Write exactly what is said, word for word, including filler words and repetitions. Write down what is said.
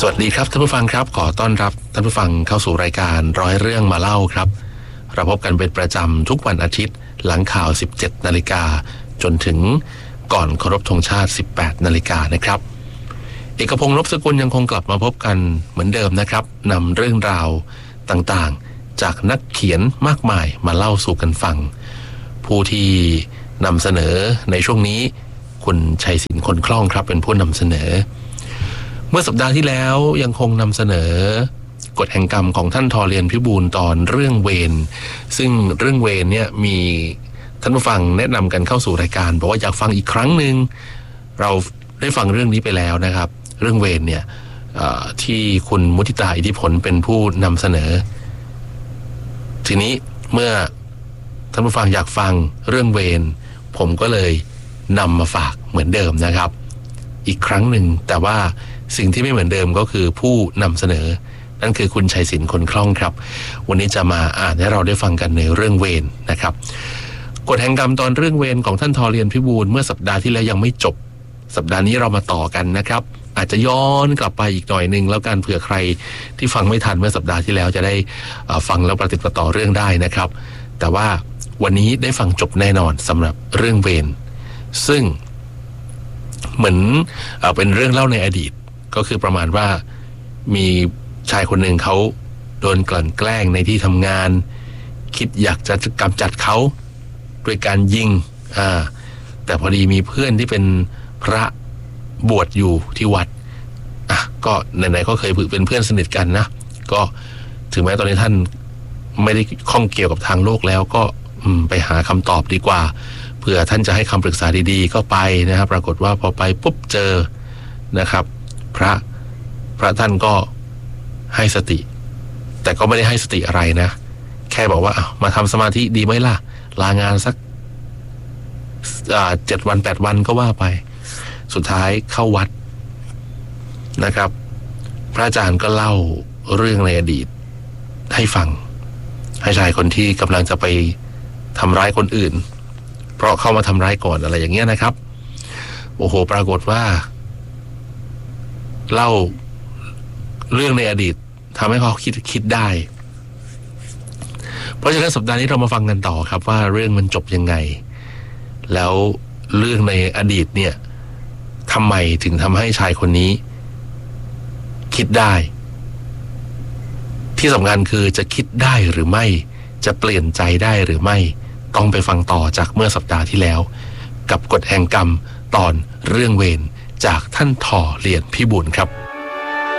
วัสดีครับท่านผู้ฟังครับขอต้อนรับท่านผู้ฟังเข้าสู่รายการร้อยเรื่องมาเล่าครับเราพบกันเป็นประจำทุกวันอาทิตย์หลังข่าว สิบเจ็ดนาฬิกาจนถึงก่อนเคารพธงชาติ สิบแปดนาฬิกานะครับเอกพงษ์ นพสกุลยังคงกลับมาพบกันเหมือนเดิมนะครับนำเรื่องราวต่างๆจากนักเขียนมากมายมาเล่าสู่กันฟังผู้ที่นำเสนอในช่วงนี้คุณชัยศิลป์คนคล่องครับเป็นผู้นำเสนอเมื่อสัปดาห์ที่แล้วยังคงนำเสนอกฎแห่งกรรมของท่านทอเรียนพิบูลตอนเรื่องเวรซึ่งเรื่องเวรเนี่ยมีท่านผู้ฟังแนะนำกันเข้าสู่รายการบอกว่าอยากฟังอีกครั้งหนึ่งเราได้ฟังเรื่องนี้ไปแล้วนะครับเรื่องเวรเนี่ยที่คุณมุทิตาอิทธิผลเป็นผู้นำเสนอทีนี้เมื่อท่านผู้ฟังอยากฟังเรื่องเวรผมก็เลยนำมาฝากเหมือนเดิมนะครับอีกครั้งหนึ่งแต่ว่าสิ่งที่ไม่เหมือนเดิมก็คือผู้นำเสนอนั่นคือคุณชัยศิลป์คนคล่องครับวันนี้จะมาอ่านให้เราได้ฟังกันในเรื่องเวรนะครับกฎแห่งกรรมตอนเรื่องเวรของท่านทอเรียนพิบูลเมื่อสัปดาห์ที่แล้วยังไม่จบสัปดาห์นี้เรามาต่อกันนะครับอาจจะย้อนกลับไปอีกหน่อยนึงแล้วกันเผื่อใครที่ฟังไม่ทันเมื่อสัปดาห์ที่แล้วจะได้ฟังแล้วประติดประต่อเรื่องได้นะครับแต่ว่าวันนี้ได้ฟังจบแน่นอนสำหรับเรื่องเวรซึ่งเหมือนเป็นเรื่องเล่าในอดีตก็คือประมาณว่ามีชายคนหนึ่งเขาโดนกลั่นแกล้งในที่ทำงานคิดอยากจะกำจัดเขาด้วยการยิงอ่าแต่พอดีมีเพื่อนที่เป็นพระบวชอยู่ที่วัดอ่ะก็ไหนๆก็เคยเป็นเพื่อนสนิทกันนะก็ถึงแม้ตอนนี้ท่านไม่ได้ข้องเกี่ยวกับทางโลกแล้วก็ไปหาคำตอบดีกว่าเผื่อท่านจะให้คำปรึกษาดีๆก็ไปนะครับปรากฏว่าพอไปปุ๊บเจอนะครับพระพระท่านก็ให้สติแต่ก็ไม่ได้ให้สติอะไรนะแค่บอกว่ามาทำสมาธิดีไหมล่ะลางานสักเจ็ดวันแปดวันก็ว่าไปสุดท้ายเข้าวัดนะครับพระอาจารย์ก็เล่าเรื่องในอดีตให้ฟังให้ชายคนที่กำลังจะไปทำร้ายคนอื่นเพราะเข้ามาทำร้ายก่อนอะไรอย่างเงี้ยนะครับโอ้โหปรากฏว่าเล่าเรื่องในอดีตทำให้เขาคิดคิดได้เพราะฉะนั้นสัปดาห์นี้เรามาฟังกันต่อครับว่าเรื่องมันจบยังไงแล้วเรื่องในอดีตเนี่ยทำไมถึงทำให้ชายคนนี้คิดได้ที่สำคัญคือจะคิดได้หรือไม่จะเปลี่ยนใจได้หรือไม่ต้องไปฟังต่อจากเมื่อสัปดาห์ที่แล้วกับกฎแห่งกรรมตอนเรื่องเวรจากท่านทอเรียนพิบูลครับ